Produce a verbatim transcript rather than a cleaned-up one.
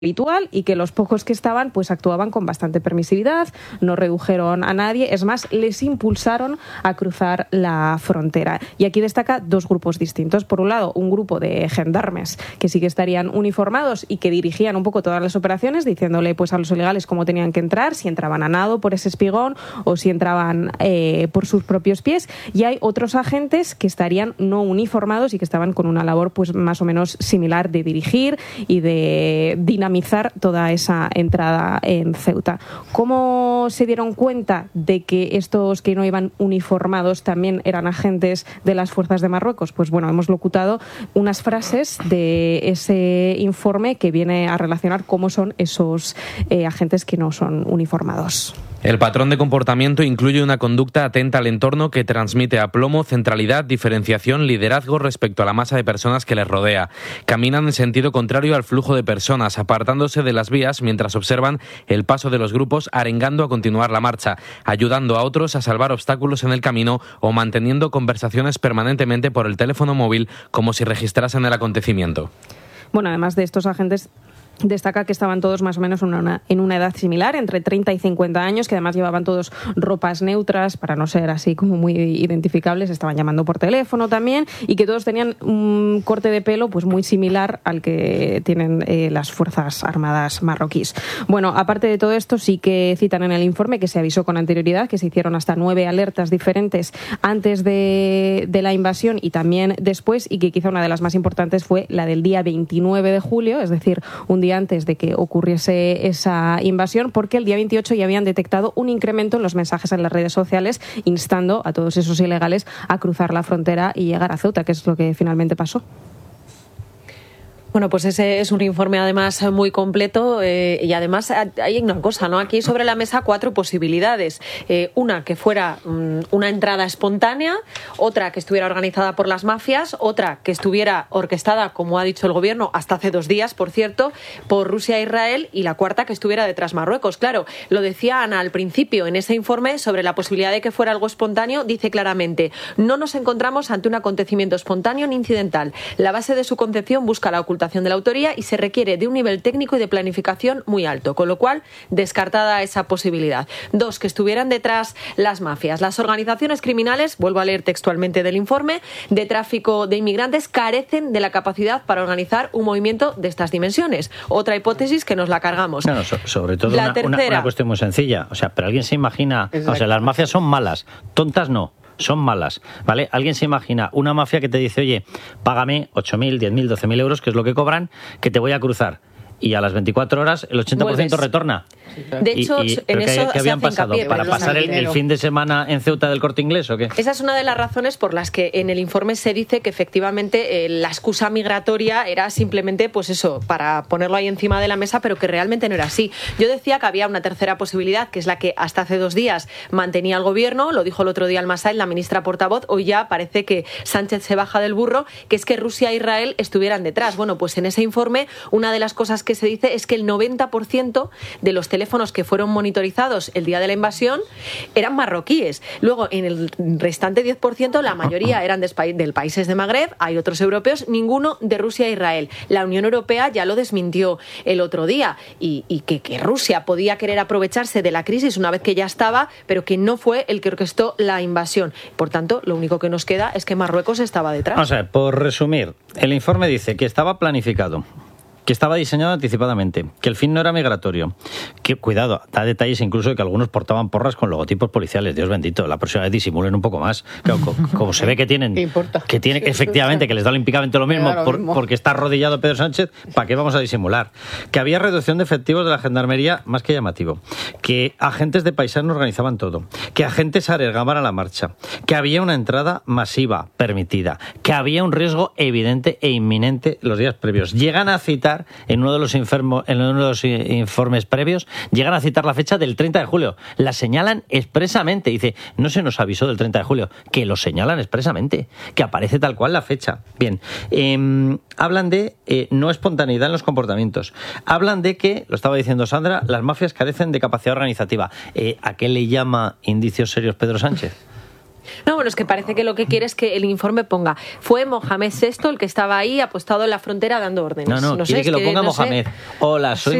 habitual y que los pocos que estaban pues actuaban con bastante permisividad, no redujeron a nadie, es más, les impulsaron a cruzar la frontera. Y aquí destaca dos grupos distintos. Por un lado, un grupo de gendarmes que sí que estarían uniformados y que dirigían un poco todas las operaciones, diciéndole pues a los ilegales cómo tenían que entrar, si entraban a nado por ese espigón o si entraban eh, por sus propios pies. Y hay otros agentes que estarían no uniformados y que estaban con una labor pues más o menos similar de dirigir y de dinamizar toda esa entrada en Ceuta. ¿Cómo se dieron cuenta de que estos que no iban uniformados también eran agentes de las fuerzas de Marruecos? Pues bueno, hemos locutado unas frases de ese informe que viene a relacionar cómo son esos eh, agentes que no son uniformados. El patrón de comportamiento incluye una conducta atenta al entorno que transmite aplomo, centralidad, diferenciación, liderazgo respecto a la masa de personas que les rodea. Caminan en sentido contrario al flujo de personas, apartándose de las vías mientras observan el paso de los grupos, arengando a continuar la marcha, ayudando a otros a salvar obstáculos en el camino o manteniendo conversaciones permanentemente por el teléfono móvil como si registrasen el acontecimiento. Bueno, además de estos agentes, destaca que estaban todos más o menos una, en una edad similar, entre treinta y cincuenta años, que además llevaban todos ropas neutras para no ser así como muy identificables, estaban llamando por teléfono también, y que todos tenían un corte de pelo pues muy similar al que tienen eh, las Fuerzas Armadas marroquíes. Bueno, aparte de todo esto, sí que citan en el informe que se avisó con anterioridad, que se hicieron hasta nueve alertas diferentes antes de, de la invasión y también después, y que quizá una de las más importantes fue la del día veintinueve de julio, es decir, un día antes de que ocurriese esa invasión, porque el día veintiocho ya habían detectado un incremento en los mensajes en las redes sociales instando a todos esos ilegales a cruzar la frontera y llegar a Ceuta, que es lo que finalmente pasó. Bueno, pues ese es un informe además muy completo eh, y además hay una cosa, ¿no? Aquí sobre la mesa cuatro posibilidades. Eh, una que fuera um, una entrada espontánea, otra que estuviera organizada por las mafias, otra que estuviera orquestada, como ha dicho el gobierno, hasta hace dos días, por cierto, por Rusia e Israel, y la cuarta que estuviera detrás Marruecos. Claro, lo decía Ana al principio en ese informe sobre la posibilidad de que fuera algo espontáneo, dice claramente: no nos encontramos ante un acontecimiento espontáneo ni incidental. La base de su concepción busca la ocultación de la autoría y se requiere de un nivel técnico y de planificación muy alto, con lo cual descartada esa posibilidad. Dos, que estuvieran detrás las mafias. Las organizaciones criminales, vuelvo a leer textualmente del informe, de tráfico de inmigrantes carecen de la capacidad para organizar un movimiento de estas dimensiones. Otra hipótesis que nos la cargamos. No, no, so, sobre todo una, tercera, una, una cuestión muy sencilla. O sea, pero alguien se imagina, exacto. O sea, las mafias son malas, tontas no. Son malas, ¿vale? Alguien se imagina una mafia que te dice, oye, págame ocho mil, diez mil, doce mil euros, que es lo que cobran, que te voy a cruzar. Y a las veinticuatro horas el ochenta por ciento ¿Vuelves? Retorna. De hecho, y, y, en eso ¿qué, qué habían pasado? ¿Para pasar el, el fin de semana en Ceuta del Corte Inglés o qué? Esa es una de las razones por las que en el informe se dice que efectivamente eh, la excusa migratoria era simplemente, pues eso, para ponerlo ahí encima de la mesa, pero que realmente no era así. Yo decía que había una tercera posibilidad, que es la que hasta hace dos días mantenía el gobierno, lo dijo el otro día Al-Massail, la ministra portavoz, hoy ya parece que Sánchez se baja del burro, que es que Rusia e Israel estuvieran detrás. Bueno, pues en ese informe una de las cosas que se dice es que el noventa por ciento de los teléfonos que fueron monitorizados el día de la invasión eran marroquíes. Luego, en el restante diez por ciento, la mayoría eran de, de países de Magreb, hay otros europeos, ninguno de Rusia e Israel. La Unión Europea ya lo desmintió el otro día, y, y que, que Rusia podía querer aprovecharse de la crisis una vez que ya estaba, pero que no fue el que orquestó la invasión. Por tanto, lo único que nos queda es que Marruecos estaba detrás. O sea, por resumir, el informe dice que estaba planificado, que estaba diseñado anticipadamente, que el fin no era migratorio, que, cuidado, da detalles incluso de que algunos portaban porras con logotipos policiales. Dios bendito, la próxima vez disimulen un poco más. Claro, como, como se ve que tienen, que tiene, efectivamente, que les da olímpicamente lo mismo, lo por, mismo. Porque está arrodillado Pedro Sánchez, ¿para qué vamos a disimular? Que había reducción de efectivos de la gendarmería, más que llamativo, que agentes de paisanos organizaban todo, que agentes arriesgaban a la marcha, que había una entrada masiva permitida, que había un riesgo evidente e inminente los días previos. Llegan a citar En uno, de los enfermos, en uno de los informes previos, llegan a citar la fecha del treinta de julio. La señalan expresamente. Dice, no se nos avisó del treinta de julio, que lo señalan expresamente, que aparece tal cual la fecha. Bien, eh, hablan de eh, no espontaneidad en los comportamientos. Hablan de que, lo estaba diciendo Sandra, las mafias carecen de capacidad organizativa. Eh, ¿A qué le llama indicios serios Pedro Sánchez? No, bueno, es que parece que lo que quiere es que el informe ponga fue Mohamed sexto el que estaba ahí apostado en la frontera dando órdenes. No, no, no quiere sé, que lo que, ponga no Mohamed. Sé. Hola, soy